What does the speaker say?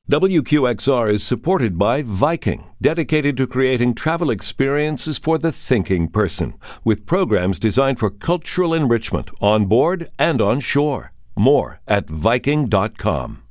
WQXR is supported by Viking, dedicated to creating travel experiences for the thinking person, with programs designed for cultural enrichment on board and on shore. More at Viking.com.